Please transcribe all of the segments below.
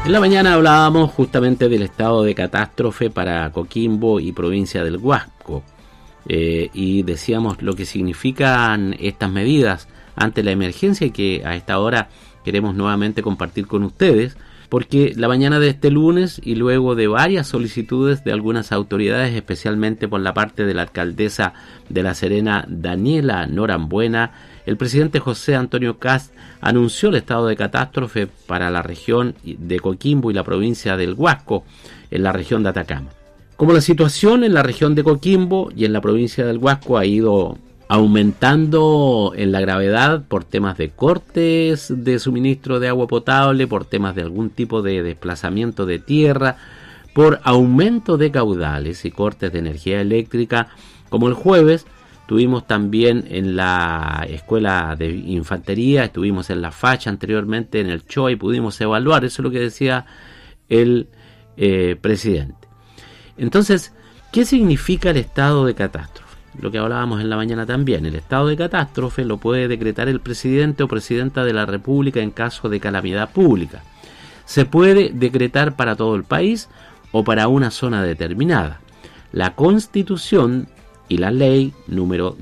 En la mañana hablábamos justamente del estado de catástrofe para Coquimbo y provincia del Huasco, y decíamos lo que significan estas medidas ante la emergencia y que a esta hora queremos nuevamente compartir con ustedes, porque la mañana de este lunes y luego de varias solicitudes de algunas autoridades, especialmente por la parte de la alcaldesa de La Serena, Daniela Norambuena, el presidente José Antonio Kast anunció el estado de catástrofe para la región de Coquimbo y la provincia del Huasco, en la región de Atacama. Como la situación en la región de Coquimbo y en la provincia del Huasco ha ido aumentando en la gravedad por temas de cortes de suministro de agua potable, por temas de algún tipo de desplazamiento de tierra, por aumento de caudales y cortes de energía eléctrica, como el jueves tuvimos también en la escuela de infantería, estuvimos en la facha anteriormente en el CHOA y pudimos evaluar, eso es lo que decía el presidente. Entonces, ¿qué significa el estado de catástrofe? Lo que hablábamos en la mañana también, el estado de catástrofe lo puede decretar el presidente o presidenta de la República en caso de calamidad pública. Se puede decretar para todo el país o para una zona determinada. La Constitución y la ley número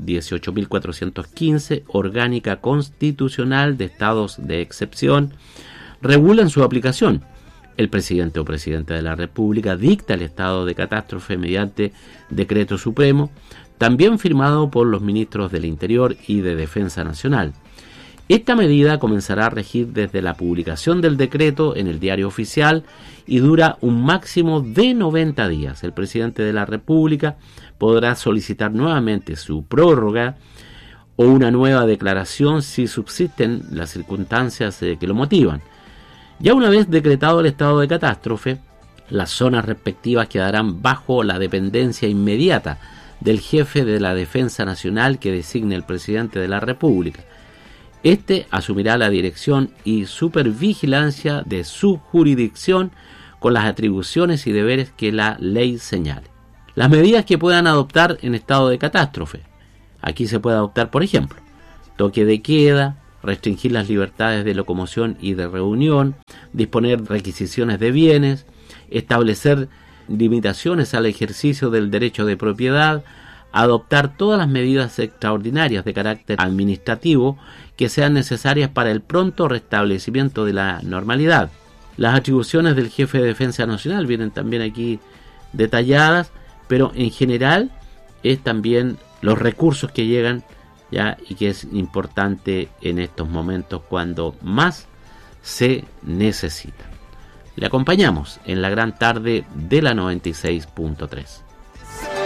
18.415, orgánica constitucional de estados de excepción, regulan su aplicación. El presidente o presidenta de la República dicta el estado de catástrofe mediante decreto supremo, también firmado por los ministros del Interior y de Defensa Nacional. Esta medida comenzará a regir desde la publicación del decreto en el Diario Oficial y dura un máximo de 90 días. El presidente de la República podrá solicitar nuevamente su prórroga o una nueva declaración si subsisten las circunstancias que lo motivan. Ya una vez decretado el estado de catástrofe, las zonas respectivas quedarán bajo la dependencia inmediata del jefe de la Defensa Nacional que designe el presidente de la República. Este asumirá la dirección y supervigilancia de su jurisdicción con las atribuciones y deberes que la ley señale. Las medidas que puedan adoptar en estado de catástrofe. Aquí se puede adoptar, por ejemplo, toque de queda, restringir las libertades de locomoción y de reunión, disponer requisiciones de bienes, establecer limitaciones al ejercicio del derecho de propiedad, adoptar todas las medidas extraordinarias de carácter administrativo que sean necesarias para el pronto restablecimiento de la normalidad. Las atribuciones del jefe de Defensa Nacional vienen también aquí detalladas, pero en general es también los recursos que llegan ya y que es importante en estos momentos cuando más se necesita. Le acompañamos en la gran tarde de la 96.3.